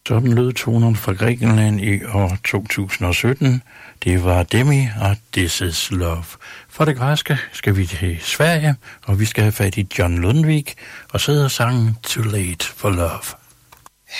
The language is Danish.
Sådan lød tonerne fra Grækenland i år 2017. Det var Demi og This is Love. For det græske skal vi til Sverige, og vi skal have fat i John Lundvik og sidde og sange Too Late for Love.